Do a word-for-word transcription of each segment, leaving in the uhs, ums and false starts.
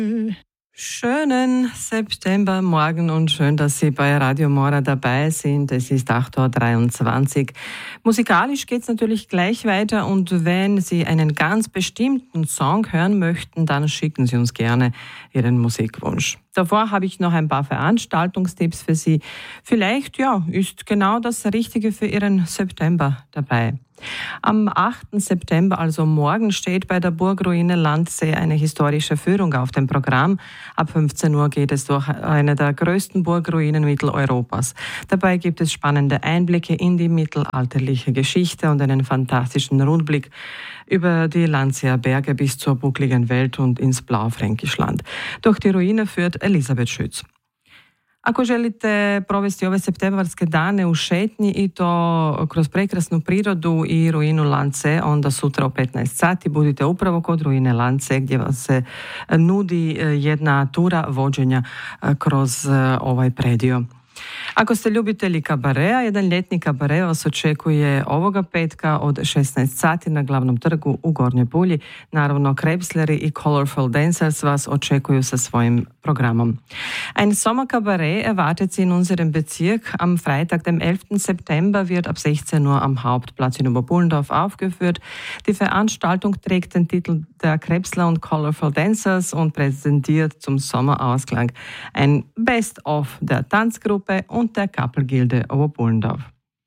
Schönen Septembermorgen und schön, dass Sie bei Radio Mora dabei sind. Es ist acht Uhr dreiundzwanzig. Musikalisch geht es natürlich gleich weiter und wenn Sie einen ganz bestimmten Song hören möchten, dann schicken Sie uns gerne Ihren Musikwunsch. Davor habe ich noch ein paar Veranstaltungstipps für Sie. Vielleicht, ja, ist genau das Richtige für Ihren September dabei. Am achten September, also morgen, steht bei der Burgruine Landsee eine historische Führung auf dem Programm. Ab fünfzehn Uhr geht es durch eine der größten Burgruinen Mitteleuropas. Dabei gibt es spannende Einblicke in die mittelalterliche Geschichte und einen fantastischen Rundblick über die Landseer Berge bis zur buckligen Welt und ins Blaufränkischland. Durch die Ruine führt Elisabeth Schütz. Ako želite provesti ove septembarske dane u šetnji i to kroz prekrasnu prirodu i ruinu Lance, onda sutra u petnaest sati budite upravo kod ruine Lance gdje vam se nudi jedna tura vođenja kroz ovaj predio. Ako ste ljubitelji kabarea, jedan ljetni kabare vas očekuje ovoga petka od šesnaest sati na glavnom trgu u Gornjoj Pulji. Naravno, Krebsleri i Colorful Dancers vas očekuju sa svojim Programm. Ein Sommerkabarett erwartet Sie in unserem Bezirk. Am Freitag, dem elften September, wird ab sechzehn Uhr am Hauptplatz in Oberbullendorf aufgeführt. Die Veranstaltung trägt den Titel der Krebsler und Colorful Dancers und präsentiert zum Sommerausklang ein Best-of der Tanzgruppe und der Kappelgilde Oberbullendorf.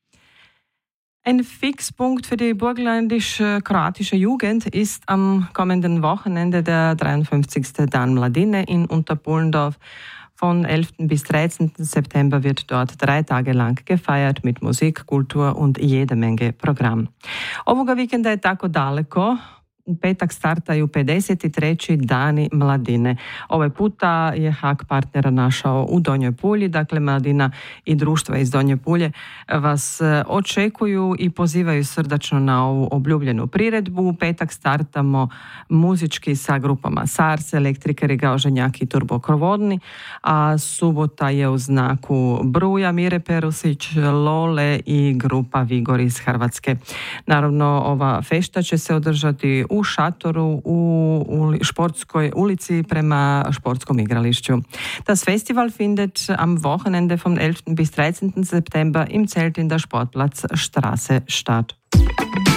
Ein Fixpunkt für die burgenländisch-kroatische Jugend ist am kommenden Wochenende der dreiundfünfzigste Dan Mladine in Unterbullendorf. Von elften bis dreizehnten September wird dort drei Tage lang gefeiert mit Musik, Kultur und jede Menge Programm. Ovoga vikenda je tako daleko. U petak startaju pedeset treći Dani Mladine. Ovaj puta je Hak partnera našao u Donjoj Pulji, dakle Mladina i društva iz Donje Pulje vas očekuju i pozivaju srdačno na ovu obljubljenu priredbu. U petak startamo muzički sa grupama Sars, Elektrikeri, Gauženjak i Turbokrovodni, a subota je u znaku Bruja, Mire Perusić, Lole i grupa Vigor iz Hrvatske. Naravno, ova fešta će se održati u šatoru u Sportskoj ulici prema Sportskom igrališću. Das Festival findet am Wochenende vom elften bis dreizehnten September im Zelt in der Sportplatzstraße statt.